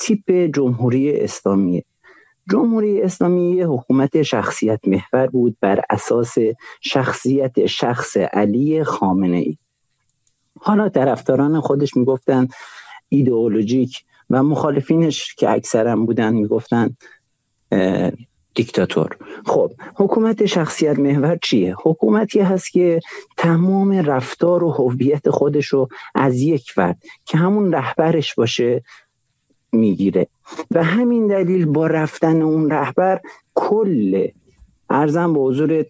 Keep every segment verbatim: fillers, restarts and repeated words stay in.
تیپ جمهوری اسلامی. جمهوری اسلامی یه حکومت شخصیت محور بود بر اساس شخصیت شخص علی خامنه‌ای. حالا طرفداران خودش میگفتن ایدئولوژیک و مخالفینش که اکثرا بودن میگفتن دیکتاتور. خب حکومت شخصیت محور چیه؟ حکومتی هست که تمام رفتار و هویت خودش رو از یک فرد که همون رهبرش باشه میگیره و همین دلیل با رفتن اون رهبر کل عرضم به حضور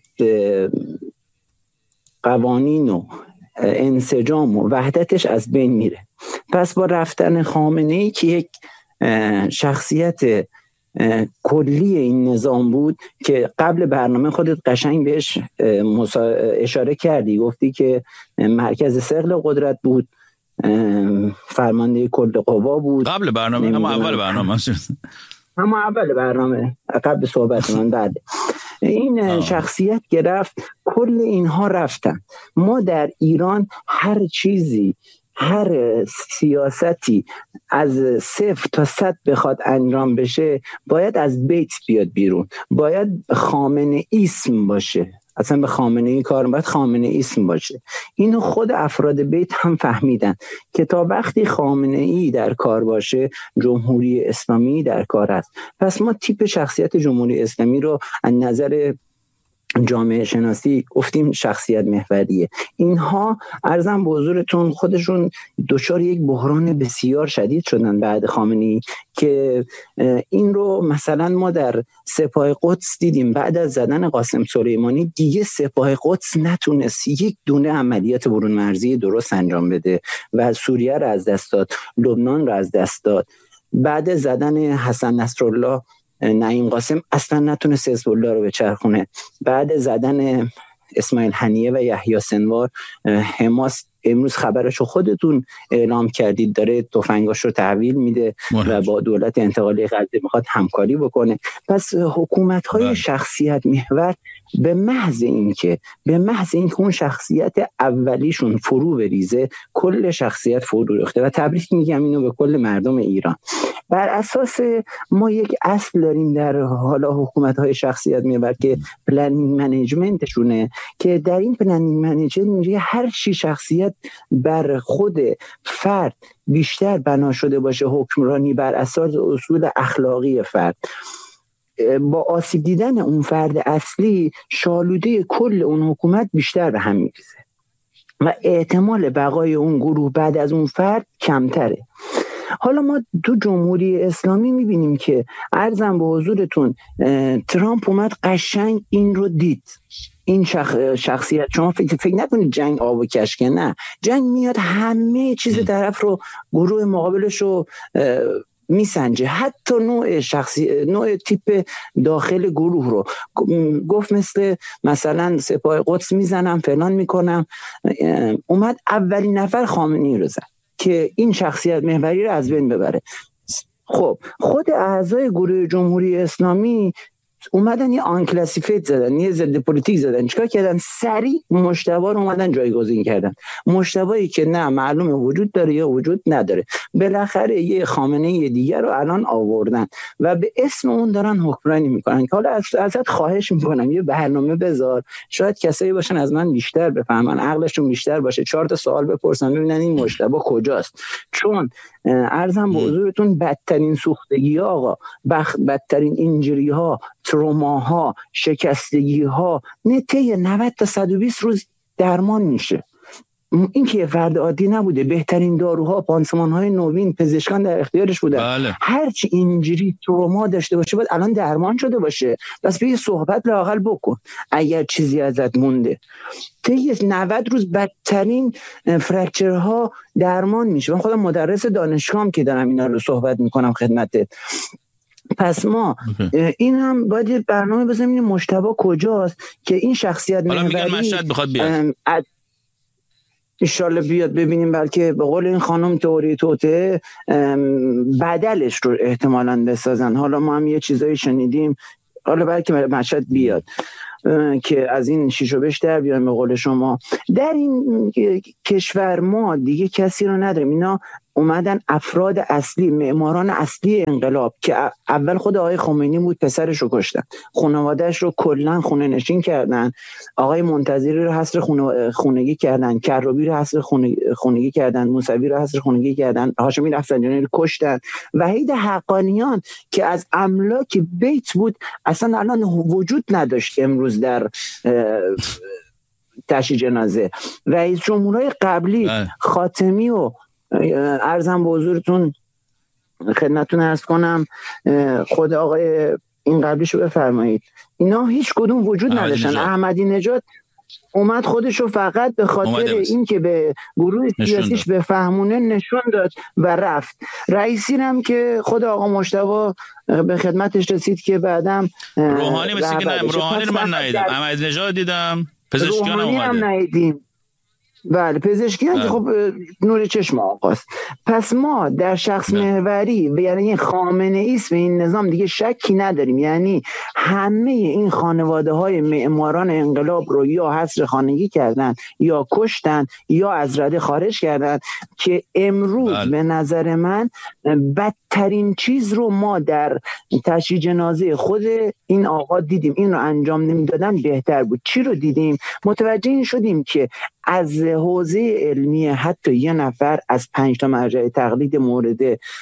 قوانین و انسجام و وحدتش از بین میره. پس با رفتن خامنه‌ای که یک شخصیت کلی این نظام بود که قبل برنامه خودت قشنگ بهش اشاره کردی، گفتی که مرکز ثقل قدرت بود، فرمانده کل قوا بود قبل برنامه، اما اول برنامه اما اول برنامه قبل صحبت من بعد این آه. شخصیت گرفت، کل اینها رفتن. ما در ایران هر چیزی، هر سیاستی از صفر تا صد بخواد انجام بشه باید از بیت بیاد بیرون، باید خامنه ایسم باشه. اصلا به خامنه ای کار باید خامنه ایسم باشه. اینو خود افراد بیت هم فهمیدن که تا وقتی خامنه ای در کار باشه جمهوری اسلامی در کار است. پس ما تیپ شخصیت جمهوری اسلامی رو از نظر جامعه شناسی گفتیم شخصیت محوریه. اینها عرضم به حضورتون خودشون دچار یک بحران بسیار شدید شدن بعد خامنه‌ای که این رو مثلا ما در سپاه قدس دیدیم. بعد از زدن قاسم سلیمانی دیگه سپاه قدس نتونست یک دونه عملیات برون مرزی درست انجام بده و سوریه رو از دست داد، لبنان رو از دست داد. بعد زدن حسن نصرالله نعیم قاسم اصلا نتونست حزب الله رو بچرخونه. بعد زدن اسماعیل هنیه و یحیی سنوار حماس امروز خبرشو خودتون اعلام کردید داره تفنگاش رو تحویل میده و با دولت انتقالی غزه میخواد همکاری بکنه. پس حکومت‌های شخصیت محور به محض این که به محض این که اون شخصیت اولیشون فرو بریزه کل شخصیت فرو ریخته و تبریک میگم اینو به کل مردم ایران. بر اساس ما یک اصل داریم در حالا حکومت‌های شخصیت محور که پلنینگ منیجمنتشونه که در این پلنینگ منیجمنت هر چی شخصیت بر خود فرد بیشتر بنا شده باشه، حکمرانی بر اساس اصول اخلاقی فرد، با آسیب دیدن اون فرد اصلی شالوده کل اون حکومت بیشتر به هم میریزه و احتمال بقای اون گروه بعد از اون فرد کمتره. حالا ما تو جمهوری اسلامی میبینیم که عرضم به حضورتون ترامپ اومد قشنگ این رو دید. این شخ... شخصیت شما فکر فکر نکنید جنگ آب و کشکه، نه، جنگ میاد همه چیز طرف رو، گروه مقابلش رو میسنجه، حتی نوع شخصی نوع تیپ داخل گروه رو. گفت مثل مثلا سپاه قدس میزنم فلان میکنم. اومد اولین نفر خامنه‌ای رو زد که این شخصیت محوری رو از بین ببره. خب خود اعضای گروه جمهوری اسلامی اومدن یه آنکلاسیفیت زدن، یه ضد پلیتیک زدن. چیکار کردن؟ سریع مجتبی رو اومدن جایگزین کردن. مجتبی که نه معلومه وجود داره یا وجود نداره، بالاخره یه خامنه‌ای دیگر رو الان آوردن و به اسم اون دارن حکمرانی میکنن. که حالا ازت خواهش میکنم یه برنامه بذار، شاید کسایی باشن از من بیشتر بفهمن، عقلشون بیشتر باشه، چهار تا سوال بپرسن ببینن این مجتبی کجاست. چون عرضم به حضورتون بدترین سوختگی ها آقا، بدترین اینجری ها، تروما ها، شکستگی ها نته نود تا صد و بیست روز درمان میشه. این که فرد عادی نبوده، بهترین داروها، پانسمان‌های نوین پزشکان در اختیارش بودن. بله. هرچی اینجوری تروما داشته باشه باید الان درمان شده باشه. بس بیا صحبت لااقل بکن اگر چیزی ازت مونده. طی نود روز بدترین فرکچرها درمان میشه. من خودم مدرس دانشگاهم که دارم اینا رو صحبت میکنم خدمتت. پس ما این هم باید یه برنامه بزنیم مجتبی کجاست که این شخصیت محوری حالا میگن مشهد بخواد بیاد انشالله بیاد ببینیم، بلکه به قول این خانم توری توته بدلش رو احتمالاً بسازن. حالا ما هم یه چیزایی شنیدیم، حالا بلکه مشهد بیاد که از این شیش و بش در بیان. به قول شما در این کشور ما دیگه کسی رو نداریم. اینا اومدن افراد اصلی، معماران اصلی انقلاب که اول خود آقای خمینی بود، پسرش رو کشتن، خانواده‌اش رو کلا خونه نشین کردن، آقای منتظری رو حصر خونه خونگی کردن، کروبی رو حصر خونگی کردن، موسوی رو حصر خونگی کردن، هاشمی رفسنجانی رو کشتن. وحید حقانیان که از املاک بیت بود اصلا الان وجود نداشت امروز در تشییع جنازه. رئیس جمهورهای قبلی خاتمی و عرضم به حضورتون خدمتتون عرض کنم، خود آقای این قبلیشو بفرمایید، اینا هیچ کدوم وجود نداشتن. احمدی نژاد اومد خودشو فقط به خاطر این که به گروه سیاسیش بفهمونه نشون داد و رفت. رئیسی هم که خود آقا مجتبی به خدمتش رسید که بعدم روحانی مثل که نه، روحانی رو من ندیدم، احمدی نژاد دیدم، پزشکیان هم هم ندیدیم. بله پزشکیان که خب نور چشم آقاست. پس ما در شخص محوری و یعنی خامنه ای و این نظام دیگه شکی نداریم، یعنی همه این خانواده های معماران انقلاب رو یا حصر خانگی کردن یا کشتن یا از رده خارج کردن که امروز بله. به نظر من بدترین چیز رو ما در تشییع جنازه خود این آقا دیدیم. این رو انجام نمیدادن بهتر بود. چی رو دیدیم؟ متوجه این شدیم که از حوزه علمی حتی یه نفر از پنج تا مرجع تقلید مورد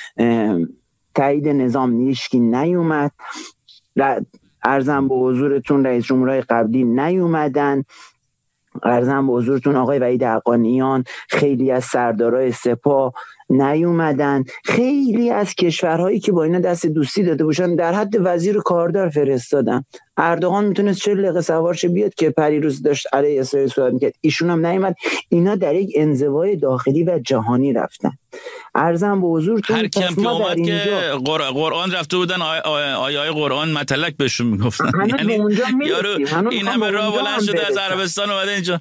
تایید نظام نیشکی نیومد. عرضم به حضورتون رئیس جمهورهای قبلی نیومدن. عرضم به حضورتون آقای وحید حقانیان، خیلی از سردارای سپاه نیومدن. خیلی از کشورهایی که با اینا دست دوستی داده باشن در حد وزیر کاردار فرستادن. اردوغان میتونست چهل دقیقه سوارش بیاد که پریروز داشت علیه اسرائیل صحبت میکرد، ایشون هم نیومد. اینا در یک انزوای داخلی و جهانی رفتن. عرضم به حضورتون هر کیم که اومد که قر... قرآن رفته بودن آیه آی آی قرآن متلک بهشون میگفتن، یعنی یارو این همه راه بلند شده از عربستان اومده اینجا.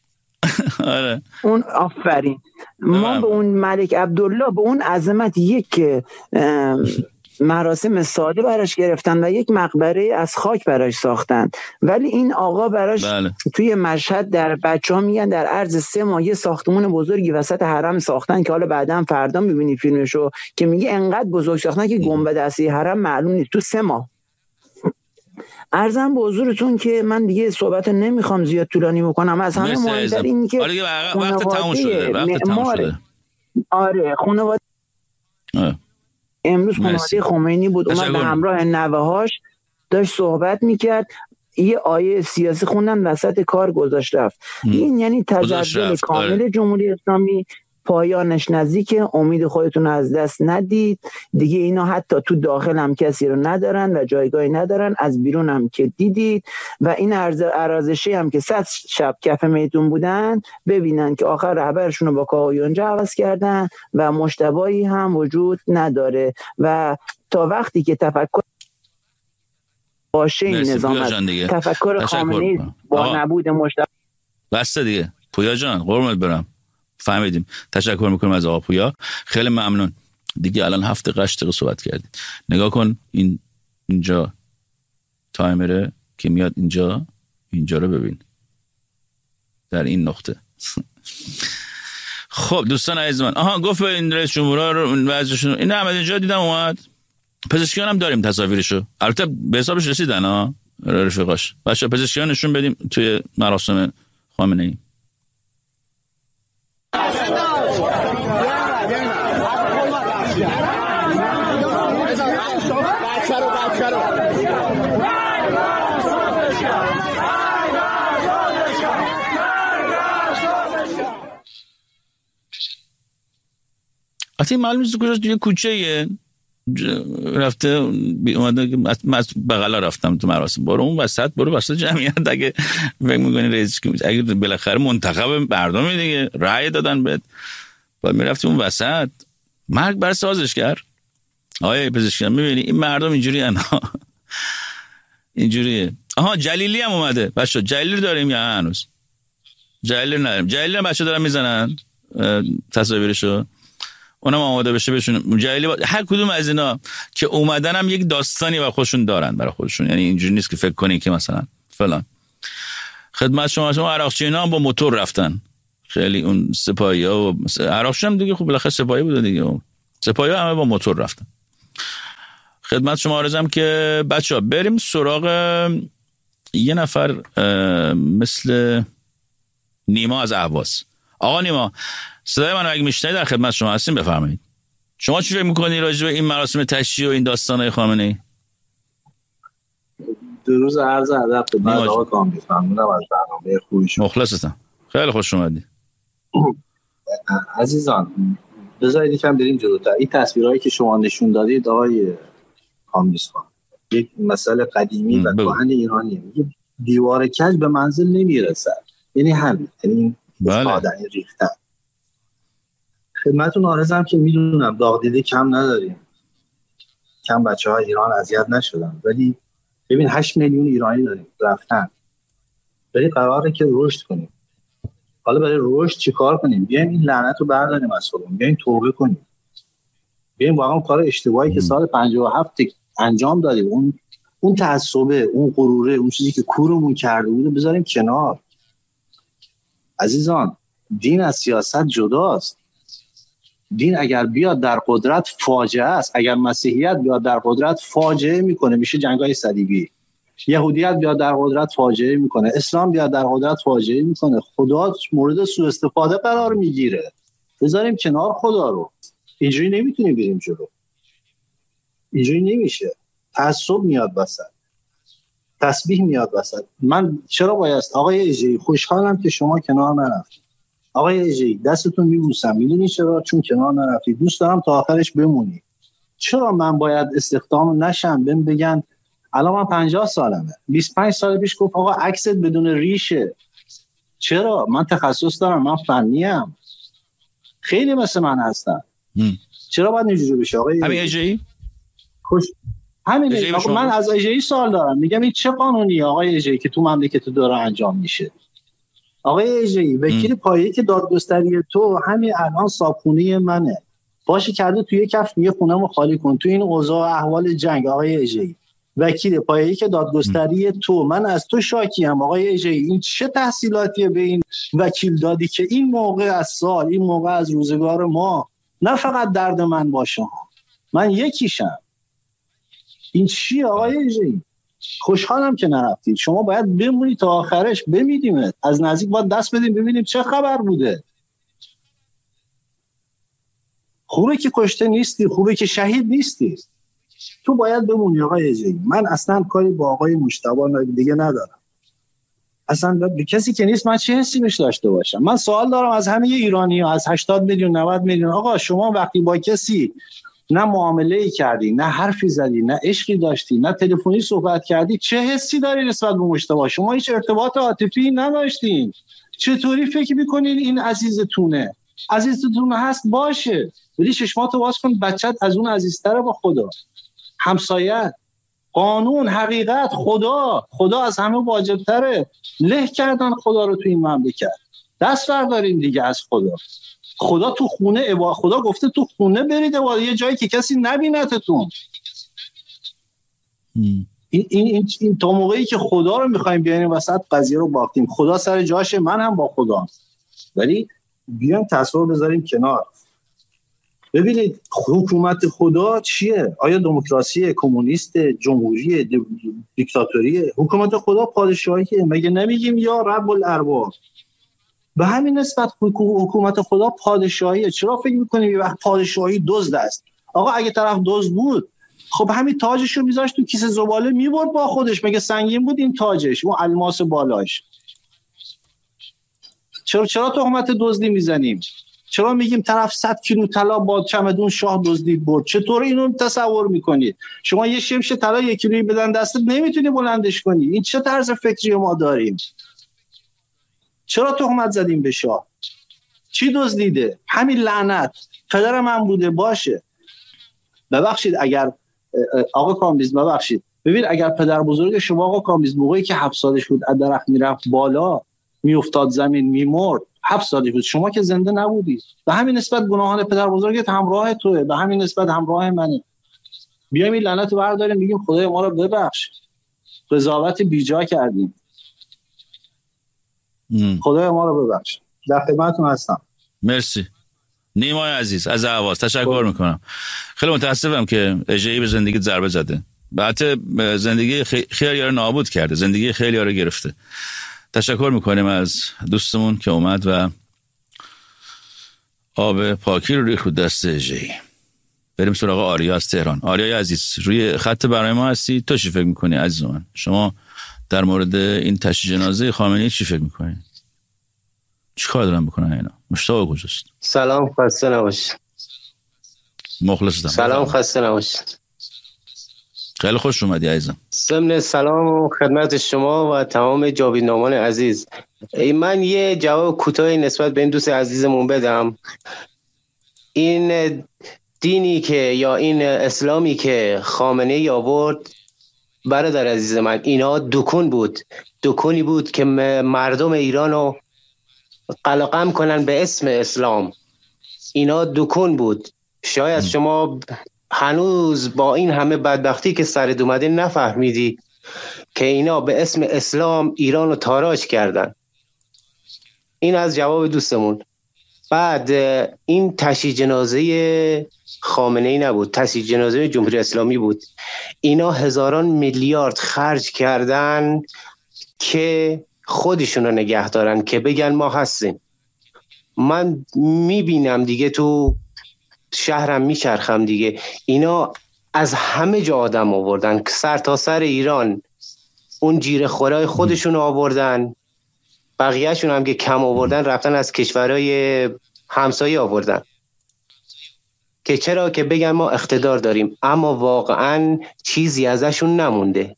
آره اون آفرین. ما به اون ملک عبدالله به اون عظمت یک مراسم ساده براش گرفتن و یک مقبره از خاک براش ساختن، ولی این آقا براش بله. توی مشهد در بچه‌ها میگن در عرض سه ماه یه ساختمان بزرگی وسط حرم ساختن که حالا بعداً فردا میبینی فیلمشو که میگه انقدر بزرگ ساختن که گنبد اصلی حرم معلوم نیست تو سه ماه. عرضم به حضورتون که من دیگه صحبت نمیخوام زیاد طولانی بکنم. از همه مهمتر این که آره وقت تموم شده، وقت تموم شده. آره خانواده امروز خانواده خمینی بود، اومد به همراه نوه‌هاش داشت صحبت میکرد، یه آیه سیاسی خوندن وسط کار گذاشت رفت. این یعنی تجزیه کامل آره. جمهوری اسلامی پایانش نزدیکه. امید خودتون از دست ندید دیگه. اینا حتی تو داخل هم کسی رو ندارن و جایگاهی ندارن، از بیرون هم که دیدید و این ارزشی هم که صد شب کف میتون بودن ببینن که آخر رهبرشون رو با کاویونجا عوض کردن و مشتبایی هم وجود نداره و تا وقتی که تفکر باشه این نظام تفکر خامنه‌ای با نبود مشتبه بسته دیگه. پویا جان قربونت برم، فهمیدیم. تشکر میکنم از آقا پویا، خیلی ممنون. دیگه الان هفت قشت صحبت کردیم. نگاه کن این اینجا تایمره که میاد اینجا، اینجا رو ببین در این نقطه. خب دوستان عزیز من، آها گفت این رئیس جمهورها رو وضعشون این احمدی اینجا دیدم اومد. پزشکیان هم داریم تصاویرشو، البته به حسابش رسیدن ها رفیقاش. بچا پزشکیان نشون بدیم توی مراسم خامنه ای. حتی معلوم نیست کجاست، توی کوچه یه رفته اومده. من از بغلا رفتم تو مراسم، برو اون وسط، برو وسط جمعیت. اگه فکر می‌کنی رئیس اگه بالاخره منتخب مردمی دیگه رأی دادن بهت، بعد میرفتی اون وسط. مرگ بر سازشگر. آیه پزشکیان می‌بینی این مردم اینجوری انا اینجوریه. آها جلیلی هم اومده بچا. جلیلی داریم یا هنوز جلیلی نداریم؟ جلیلی هم بچا دارن میزنن تصاویرشو، اونم آماده بشه بهشون. جلیلی با... هر کدوم از اینا که اومدن هم یک داستانی برای خودشون دارن برای خودشون، یعنی اینجوری نیست که فکر کنی که مثلا فلان. خدمت شما شما عراقچی‌ها هم با موتور رفتن، خیلی اون سپاهی‌ها و عراقچی هم دیگه خب بالاخره سپاهی بود دیگه، سپاهی‌ها همه با موتور رفتن. خدمت شما عرضم که بچه‌ها بریم سراغ یه نفر مثل نیما از اهواز. آقا نیما صدای منو اگه میشنید در خدمت شما هستیم، بفرمایید. شما چی فکر می‌کنی راجع به این مراسم تشییع و این داستانای خامنه‌ای؟ درود عرض ادب خدمت آقا کامبیز، ممنونم از برنامه خوبش. مخلصتم، خیلی خوش اومدید. عزیزان بذارید یکم بریم جلوتر. این تصویرهایی که شما نشون دادید آقای کامبیز خان یک مسئله قدیمی و کهن ایرانیه، میگه دیوار کج به منزل نمیرسد، یعنی همین، یعنی استفاده ریختن. خدمتتون عرضم که میدونم داغ دیده کم نداریم، کم بچه‌های ایران اذیت نشدن، ولی ببین هشت میلیون ایرانی داریم رفتن، ولی قراره که رشد کنیم. حالا برای رشد چیکار کنیم؟ بیایم این لعنت رو برداریم از خودمون، بیایم توبه کنیم، بیایم واقعا کار اشتباهی که سال پنجاه و هفت انجام دادیم، اون اون تعصبه، اون غروره، اون چیزی که کورمون کرده بود بذاریم کنار. عزیزان دین از سیاست جداست. دین اگر بیاد در قدرت فاجعه است، اگر مسیحیت بیاد در قدرت فاجعه میکنه، میشه جنگای صلیبی. یهودیت بیاد در قدرت فاجعه میکنه، اسلام بیاد در قدرت فاجعه میکنه. خدا مورد سوء استفاده قرار میگیره. بذاریم کنار خدا رو. اینجوری نمیتونیم بریم جلو، اینجوری نمیشه. تعصب میاد وسط، تسبیح میاد وسط. من چرا باید آقای ایجی خوشحالم که شما کنار نرفتید. آقای ایجی دستتون میبوسم، میدونی چرا؟ چون کنار نرفتید. دوست دارم تا آخرش بمونی. چرا من باید استخدام نشم؟ بهم بگن الان من پنجاه سالمه، بیست و پنج سال پیش گفت آقا عکست بدون ریشه. چرا؟ من تخصص دارم، من فنیم، خیلی مثل من هستن. چرا باید اینجوری بشه آقای همین ایجی؟ خوش همین ایجی. من از ایجی سوال دارم، میگم این چه قانونیه آقای ایجی که تو مملکت داره انجام میشه؟ آقای ایجی وکیل پایه‌ای که دادگستری تو همین الان صابخونه منه، باشه کرده توی کف میگه خونه‌مو خالی کن تو این اوضاع احوال جنگ. آقای ایجی وکیل پایه‌ای که دادگستری تو، من از تو شاکیم آقای ایجی. این چه تحصیلاتیه به این وکیل دادی که این موقع از سال، این موقع از روزگار ما نه فقط درد من باشه، من یکیشم. این چیه آقای ایجی؟ خوشحالم که نرفتید. شما باید بمونی تا آخرش، بمیدیمت از نزدیک، باید دست بدیم ببینیم چه خبر بوده. خوبه که کشته نیستی، خوبه که شهید نیستی، تو باید بمونی آقای ایجی. من اصلا کاری با آقای مجتبی دیگه ندارم، اصلا به کسی که نیست من چه حسی بهش داشته باشم. من سوال دارم از همه ایرانی‌ها، از هشتاد میلیون نود میلیون. آقا شما وقتی با کسی نه معامله کردی، نه حرفی زدی، نه عشقی داشتی، نه تلفنی صحبت کردی، چه حسی داری نسبت به مجتبی؟ شما هیچ ارتباط عاطفی نداشتین، چطوری فکر میکنین این عزیزتونه؟ عزیزتون هست باشه، ولی چشماتو باز کن، بچت از اون عزیزتره با خدا، همسایه، قانون، حقیقت، خدا. خدا از همه واجبتره. له کردن خدا رو تو این مملکت. دست بردارین دیگه از خدا. خدا تو خونه عبا... خدا گفته تو خونه برید عبا... یه جایی که کسی نبینتتون. این این این, این تا موقعی که خدا رو می‌خوایم بیاریم وسط، قضیه رو باختیم. خدا سر جاشه، من هم با خدا، ولی بیایم تصور بذاریم کنار. ببینید حکومت خدا چیه؟ آیا دموکراسی، کمونیست، جمهوری، دیکتاتوری؟ حکومت خدا پادشاهیه. مگه نمیگیم یا رب الارباب؟ به همین نسبت حکومت خدا پادشاهیه. چرا فکر میکنیم یه وقت پادشاهی دزد است؟ آقا اگه طرف دزد بود خب همین تاجشو میذاشت تو کیسه زباله میبرد با خودش. مگه سنگین بود این تاجش، اون الماس بالاش؟ چرا چرا تهمت دزدی میزنیم؟ چرا میگیم طرف صد کیلو طلا با چمدون شاه دزدید برد؟ چطور اینو تصور میکنید؟ شما یه شمش طلا یک کیلویی بدن دستت نمیتونی بلندش کنی. این چه طرز فکری ما داریم؟ چرا تهمت زدیم به شاه؟ چی دزدیده؟ همین لعنت پدر من بوده باشه. ببخشید اگر آقا کامبیز، ببخشید ببین، اگر پدر بزرگ شما آقا کامبیز موقعی که هفت سالش بود از درخت میرفت بالا میافتاد زمین میمرد، هفت سالش بود، شما که زنده نبودید. به همین نسبت گناهان پدر بزرگت همراه توئه، به همین نسبت همراه منه. بیایم این لعنت رو برداریم، میگیم خدای ما رو ببخش، قضاوت بیجا کردیم، خدای ما رو ببخش. در خدمتتون هستم. مرسی نیمای عزیز از اهواز تشکر میکنم. خیلی متاسفم که اژه‌ای به زندگیت ضربه زده، البته زندگی خیلی رو نابود کرده، زندگی خیلی رو گرفته. تشکر میکنیم از دوستمون که اومد و آب پاکی رو ریخت دست اژه‌ای. بریم سراغ آریا از تهران. آریا عزیز روی خط برای ما هستی، تو چی فکر میکنی عزیز من؟ شما در مورد این تشییع جنازه خامنه‌ای چی فکر میکنی؟ چی کار دارن بکنن اینا؟ مشتاق کجاست؟ سلام خسته نباشید. مخلصم. سلام خسته نباشید. خیلی خوش اومدی عزیزم. ضمن سلام خدمت شما و تمام جاویدنامان عزیز. من یه جواب کوتاهی نسبت به این دوست عزیزمون بدم. این دینی که یا این اسلامی که خامنه‌ای آورد برادر عزیز من، اینا دکون بود، دکونی بود که مردم ایرانو قلقم کنن به اسم اسلام. اینا دکون بود. شاید شما هنوز با این همه بدبختی که سرت اومده نفهمیدی که اینا به اسم اسلام ایرانو تاراج کردن. این از جواب دوستمون. بعد این تشییع جنازه خامنه‌ای نبود، تشییع جنازه جمهوری اسلامی بود. اینا هزاران میلیارد خرج کردن که خودشون رو نگه دارن، که بگن ما هستیم. من میبینم دیگه، تو شهرم میچرخم دیگه، اینا از همه جا آدم آوردن، سر تا سر ایران اون جیره خورای خودشون آوردن، بقیهشون هم که کم آوردن رفتن از کشورهای همسایه آوردن. که چرا؟ که بگن ما اقتدار داریم، اما واقعا چیزی ازشون نمونده.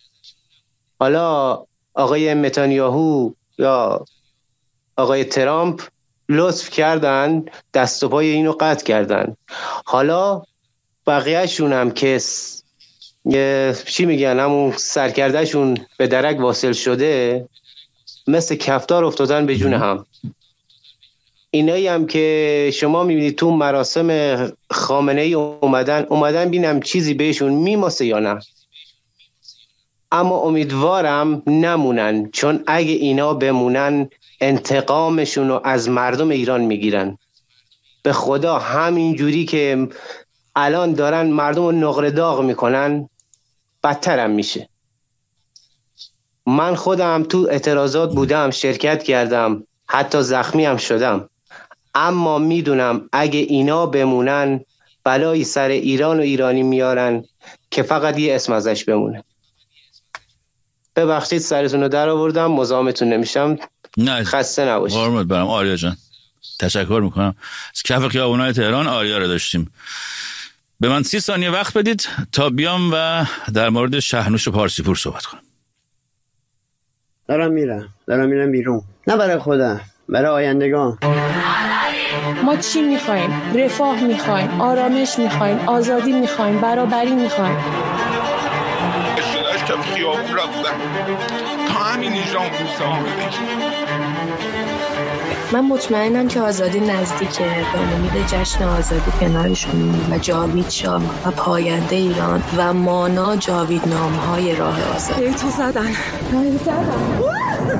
حالا آقای نتانیاهو یا آقای ترامپ لطف کردن دست و پای اینو قطع کردن. حالا بقیهشون هم که چی میگن، همون سرکردهشون به درک واصل شده، مثل کفتار افتادن به جون هم. اینایی هم که شما میبینید تو مراسم خامنه‌ای اومدن اومدن بینم چیزی بهشون میماسه یا نه، اما امیدوارم نمونن، چون اگه اینا بمونن انتقامشون رو از مردم ایران میگیرن. به خدا همین جوری که الان دارن مردم رو نقره داغ میکنن بدترم میشه. من خودم تو اعتراضات بودم، شرکت کردم، حتی زخمی هم شدم، اما میدونم اگه اینا بمونن بلایی سر ایران و ایرانی میارن که فقط یه اسم ازش بمونه. ببخشید سرتون رو در آوردم، مزاحمتون نمیشم. نه خسته نباشید. قربونت برم آریا جان، تشکر میکنم. از کف خیابونای تهران آریا رو داشتیم. به من سی ثانیه وقت بدید تا بیام و در مورد شهرنوش پارسی پور صحبت کنم. دارم میرم دارم میرم بیرون، نه برای خودم، برای آیندگان. ما چی میخوایم؟ رفاه میخوایم، آرامش میخوایم، آزادی میخوایم، برابری میخوایم. اشتراش کف خیابون رفتن تا همین اینجا اون روزه آمده. من مطمئنم که آزادی نزدیکه. به امید جشن آزادی کنارشون و جاوید شاه و پاینده ایران و مانا جاوید نامهای راه آزادی. ای تو زدن ای زدن